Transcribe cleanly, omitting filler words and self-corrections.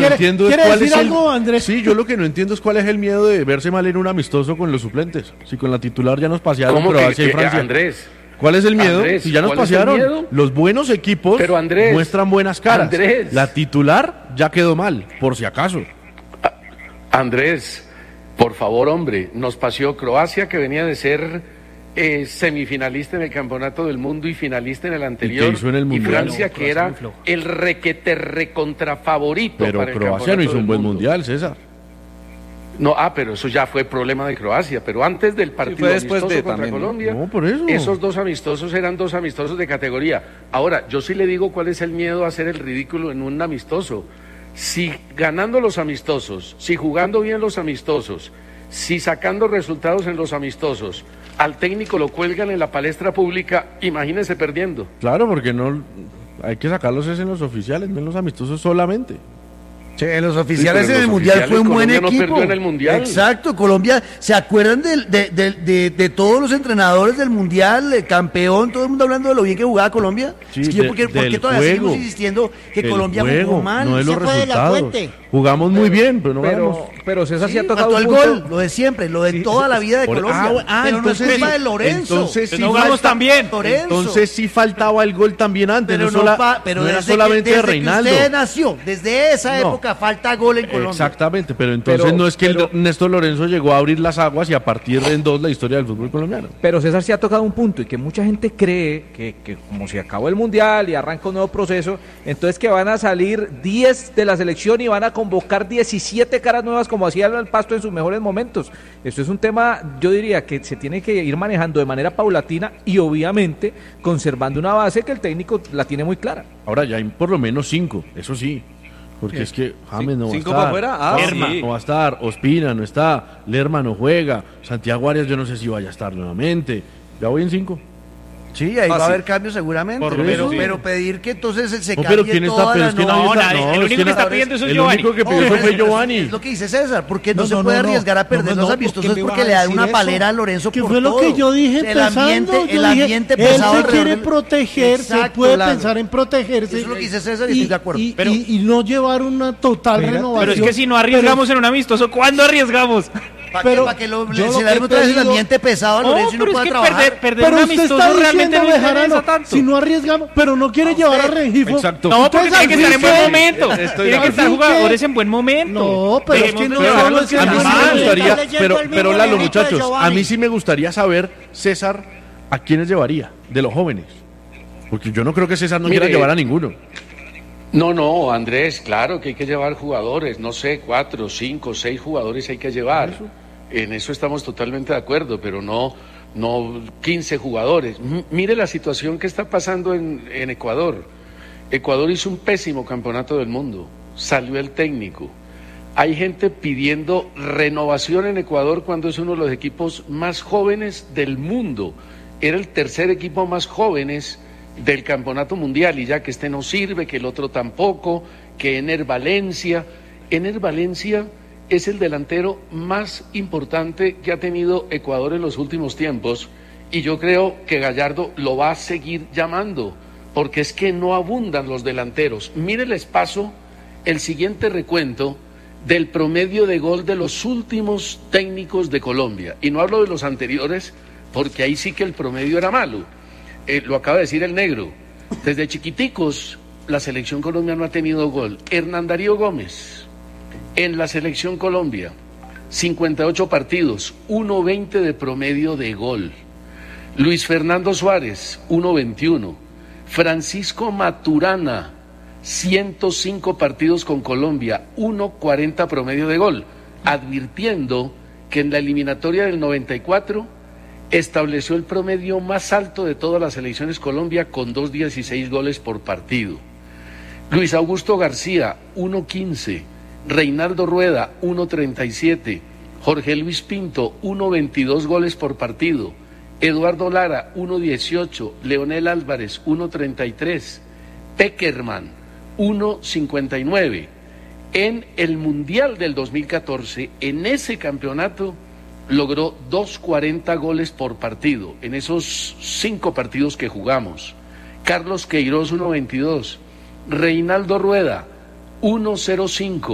no entiendo es cuál es algo, Andrés? Sí, yo lo que no entiendo es cuál es el miedo de verse mal en un amistoso con los suplentes. Si con la titular ya nos pasearon Croacia y Francia. Andrés, ¿cuál es el miedo? Andrés, si ya nos pasearon. Los buenos equipos muestran buenas caras. Andrés, la titular ya quedó mal, por si acaso. Andrés, por favor, hombre, nos paseó Croacia, que venía de ser semifinalista en el Campeonato del Mundo y finalista en el anterior, y Francia, que era el recontrafavorito. Pero para el Croacia no hizo un buen mundial, César. No, pero eso ya fue problema de Croacia, pero antes del partido amistoso contra Colombia, por eso. Esos dos amistosos eran dos amistosos de categoría. Ahora, yo sí le digo cuál es el miedo a hacer el ridículo en un amistoso. Si ganando los amistosos, si jugando bien los amistosos, si sacando resultados en los amistosos, al técnico lo cuelgan en la palestra pública, imagínese perdiendo. Claro, porque no hay que sacarlos en los oficiales, no en los amistosos solamente. Che, los oficiales en el Mundial fue un buen equipo. Colombia no perdió en el Mundial. Exacto, Colombia, ¿se acuerdan de todos los entrenadores del Mundial, el campeón, todo el mundo hablando de lo bien que jugaba Colombia? Sí, es que ¿por qué todavía seguimos insistiendo que Colombia jugó mal? No de los resultados. Jugamos muy bien, pero no ganamos. Pero César sí ha tocado el gol, lo de siempre, lo de toda la vida de Colombia. Pero no es culpa de Lorenzo. Entonces sí jugamos tan bien. Entonces sí faltaba el gol también antes, pero no era solamente de Reinaldo. Usted nació, desde esa época falta gol en Colombia. Exactamente, pero entonces no es que Néstor Lorenzo llegó a abrir las aguas y a partir de en dos la historia del fútbol colombiano. Pero César sí ha tocado un punto y que mucha gente cree que como se acabó el Mundial y arranca un nuevo proceso, entonces que van a salir 10 de la selección y van a convocar 17 caras nuevas como hacía el Pasto en sus mejores momentos. Esto es un tema, yo diría, que se tiene que ir manejando de manera paulatina y obviamente conservando una base que el técnico la tiene muy clara. Ahora ya hay por lo menos 5, eso sí. Porque es que James no va a estar. Para afuera? Lerma no va a estar, Ospina no está, Lerma no juega, Santiago Arias yo no sé si vaya a estar nuevamente. Ya voy en 5. Sí, ahí va a haber cambios seguramente, pero pedir que entonces se cambie pero ¿quién está? toda Pero la es que nadie el único que está pidiendo eso es Giovanni. El único que pidió fue Giovanni. Es lo que dice César, porque no se puede arriesgar a perder los amistosos porque le dan una palera a Lorenzo por todo. Que fue lo que yo dije empezando. El ambiente pesado. Él se quiere proteger, se puede pensar en protegerse. Eso es lo que dice César y estoy de acuerdo. Y no llevar una total renovación. Pero es que si no arriesgamos en un amistoso, ¿cuándo arriesgamos? Para que se le dé otra vez el ambiente pesado a Lorenzo y no pueda trabajar. Perder un amistoso realmente no interesa tanto. Si no arriesgamos, pero no quiere llevar a Rengifo. Exacto. No, porque tiene que estar en buen momento. Tiene que estar jugadores en buen momento. No, pero es que no. A mí sí me gustaría, pero Lalo, muchachos, a mí sí me gustaría saber, César, ¿a quiénes llevaría de los jóvenes? Porque yo no creo que César no quiera llevar a ninguno. No, Andrés, claro que hay que llevar jugadores, no sé, 4, 5, 6 jugadores hay que llevar. En eso estamos totalmente de acuerdo, pero no 15 jugadores. Mire la situación que está pasando en Ecuador. Ecuador hizo un pésimo campeonato del mundo, salió el técnico. Hay gente pidiendo renovación en Ecuador cuando es uno de los equipos más jóvenes del mundo. Era el tercer equipo más jóvenes del campeonato mundial y ya que este no sirve, que el otro tampoco, que Ener Valencia es el delantero más importante que ha tenido Ecuador en los últimos tiempos y yo creo que Gallardo lo va a seguir llamando porque es que no abundan los delanteros. Mire, les paso el siguiente recuento del promedio de gol de los últimos técnicos de Colombia y no hablo de los anteriores porque ahí sí que el promedio era malo. Lo acaba de decir el negro. Desde chiquiticos la selección Colombia no ha tenido gol. Hernán Darío Gómez en la selección Colombia, 58 partidos, 1.20 de promedio de gol. Luis Fernando Suárez, 1.21. Francisco Maturana, 105 partidos con Colombia, 1.40 promedio de gol. Advirtiendo que en la eliminatoria del 94 estableció el promedio más alto de todas las selecciones Colombia con 2.16 goles por partido. Luis Augusto García, 1.15. Reinaldo Rueda, 1.37, Jorge Luis Pinto, 1.22 goles por partido, Eduardo Lara, 1.18, Leonel Álvarez, 1.33, Peckerman, 1.59. En el Mundial del 2014, en ese campeonato, logró 2.40 goles por partido, en esos 5 partidos que jugamos. Carlos Queiroz, 1.22, Reinaldo Rueda, 1.05.